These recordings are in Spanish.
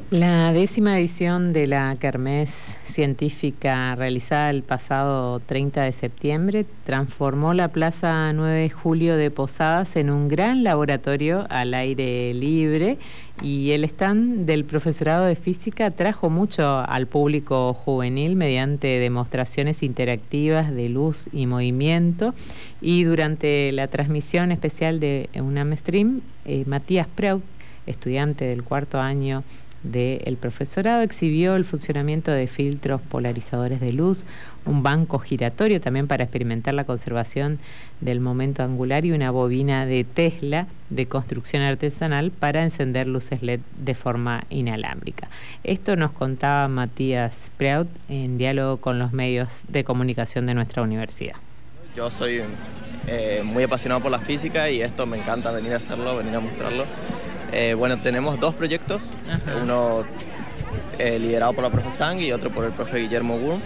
La 10ª edición de la Kermés Científica realizada el pasado 30 de septiembre transformó la Plaza 9 de Julio de Posadas en un gran laboratorio al aire libre, y el stand del profesorado de física trajo mucho al público juvenil mediante demostraciones interactivas de luz y movimiento. Y durante la transmisión especial de UNAM Stream, Matías Preut, estudiante del cuarto año del profesorado, exhibió el funcionamiento de filtros polarizadores de luz, un banco giratorio también para experimentar la conservación del momento angular y una bobina de Tesla de construcción artesanal para encender luces LED de forma inalámbrica. Esto nos contaba Matías Preut en diálogo con los medios de comunicación de nuestra universidad. Yo soy muy apasionado por la física y esto me encanta venir a hacerlo, venir a mostrarlo. Bueno, tenemos dos proyectos, uno liderado por la profe Sang y otro por el profe Guillermo Wu.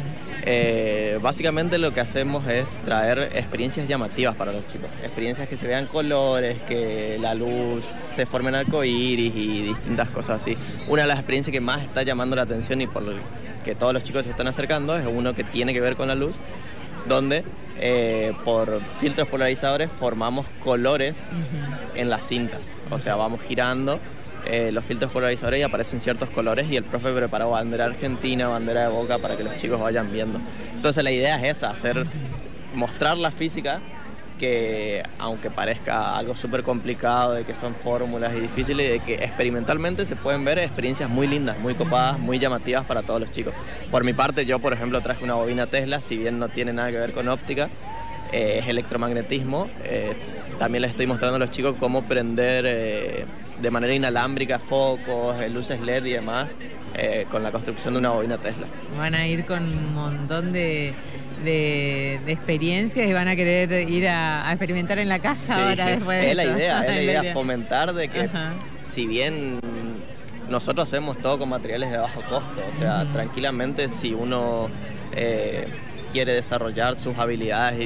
Básicamente lo que hacemos es traer experiencias llamativas para los chicos, experiencias que se vean colores, que la luz se forme en arcoíris y distintas cosas así. Una de las experiencias que más está llamando la atención y por lo que todos los chicos se están acercando es uno que tiene que ver con la luz, donde por filtros polarizadores formamos colores en las cintas. O sea, vamos girando los filtros polarizadores y aparecen ciertos colores, y el profe preparó bandera argentina, bandera de Boca para que los chicos vayan viendo. Entonces la idea es esa, mostrar la física, que aunque parezca algo súper complicado, de que son fórmulas y difíciles, de que experimentalmente se pueden ver experiencias muy lindas, muy copadas, muy llamativas para todos los chicos. Por mi parte, yo por ejemplo traje una bobina Tesla, si bien no tiene nada que ver con óptica, es electromagnetismo. También les estoy mostrando a los chicos cómo prender de manera inalámbrica focos, luces LED y demás, con la construcción de una bobina Tesla. Van a ir con un montón de experiencias y van a querer ir a experimentar en la casa. Sí, ahora después de es la idea, fomentar de que si bien nosotros hacemos todo con materiales de bajo costo, o sea, tranquilamente si uno quiere desarrollar sus habilidades y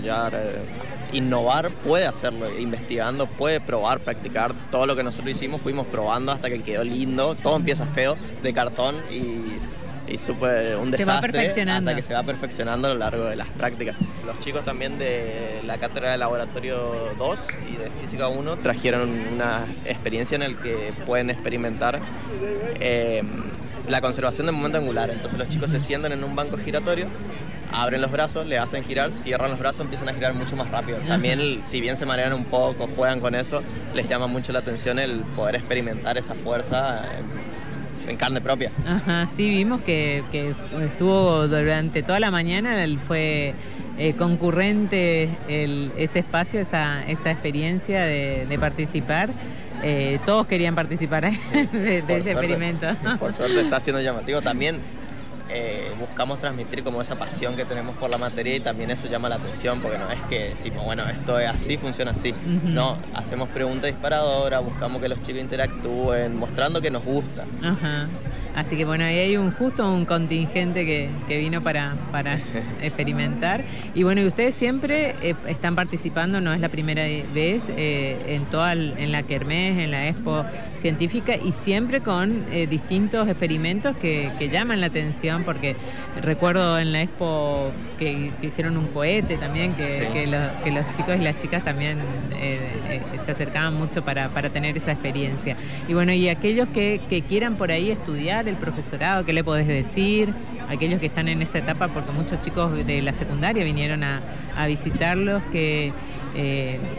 innovar, puede hacerlo, investigando, puede probar, practicar. Todo lo que nosotros hicimos fuimos probando hasta que quedó lindo. Todo empieza feo, de cartón, y súper un desastre, hasta que se va perfeccionando a lo largo de las prácticas. Los chicos también de la cátedra de laboratorio 2 y de física 1 trajeron una experiencia en la que pueden experimentar la conservación del momento angular. Entonces los chicos se sientan en un banco giratorio, abren los brazos, le hacen girar, cierran los brazos, empiezan a girar mucho más rápido. También, si bien se marean un poco, juegan con eso, les llama mucho la atención el poder experimentar esa fuerza en carne propia. Ajá, sí, vimos que estuvo durante toda la mañana, fue concurrente ese espacio, esa experiencia de participar. Todos querían participar de ese experimento. Por suerte está siendo llamativo. También buscamos transmitir como esa pasión que tenemos por la materia, y también eso llama la atención, porque no es que decimos, bueno, esto es así, funciona así. No, hacemos preguntas disparadoras, buscamos que los chicos interactúen, mostrando que nos gusta. Así que bueno, ahí hay justo un contingente que vino para experimentar. Y bueno, y ustedes siempre están participando, no es la primera vez, en la Kermés, en la Expo Científica, y siempre con distintos experimentos que llaman la atención, porque recuerdo en la Expo que hicieron un cohete también, que los chicos y las chicas también se acercaban mucho para tener esa experiencia. Y bueno, y aquellos que quieran por ahí estudiar el profesorado, ¿qué le podés decir? Aquellos que están en esa etapa, porque muchos chicos de la secundaria vinieron a visitarlos, que